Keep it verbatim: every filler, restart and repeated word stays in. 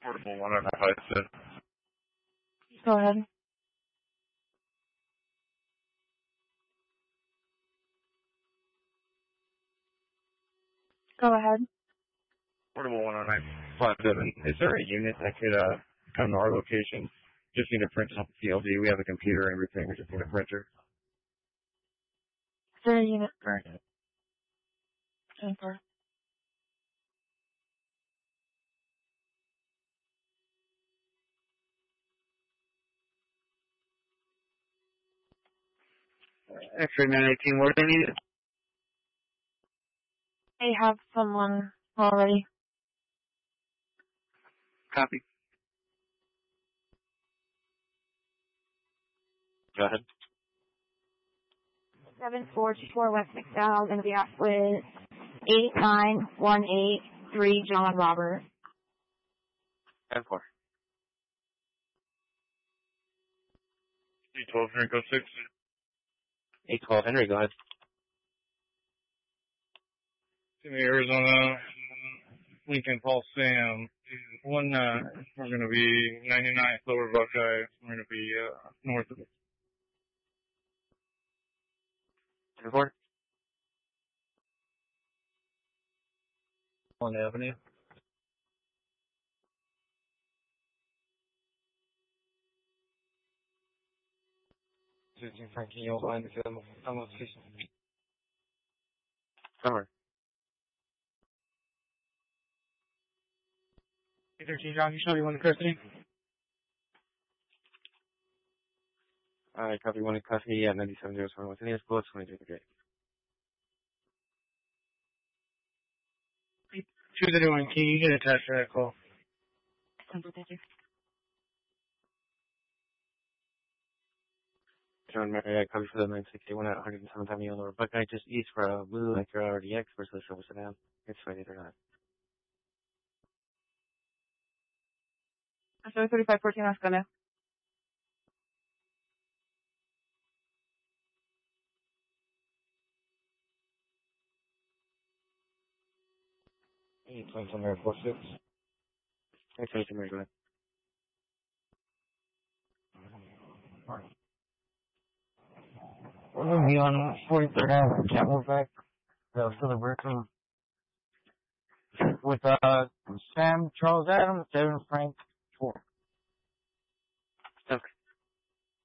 Portable one on five six. Go ahead. Go ahead. Portable one on nine five seven. Is there a unit that could uh, come to our location? Just need to print off the C L D. We have a computer and everything. We just need a printer. Is there a unit? Right. ten four. X-ray nine eighteen, what do they need? They have someone already. Copy. Go ahead. seven four two four West McDowell, going to be off with eight nine one eight three John Robert. ten four. eight twelve Henry, go six. eight twelve Henry, go ahead. Sydney, Arizona, Lincoln, Paul, Sam. One, uh, we're going to be ninety-nine Lower Buckeye. We're going to be, uh, north of it. ten four. On Avenue. Susan Frankie, you'll find the film on location. Summer. eight thirteen John, you show me one in custody? Alright, copy one in custody at ninety-seven oh seven. What's any of the bullets when I take the gate? two thirty-one, can you get attached to that call? Thank you. John Mary, copy for the nine sixty-one at one hundred seventh Avenue Lower Buckeye, just east for a blue like your R D X versus the silver sedan. It's ready or not. So thirty-five fourteen, that's gonna. eight twenty-two Mary, four six. eight twenty-two Mary, go ahead. Alright. We're going to be on forty-third Avenue, can't move back. That was still the working. With, uh, Sam, Charles Adams, Devin Frank, four.